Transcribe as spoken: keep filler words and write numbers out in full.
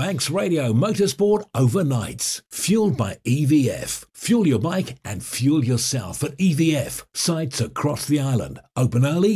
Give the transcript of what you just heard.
Manx Radio Motorsport Overnights. Fueled by E V F. Fuel your bike and fuel yourself at E V F. Sites across the island. Open early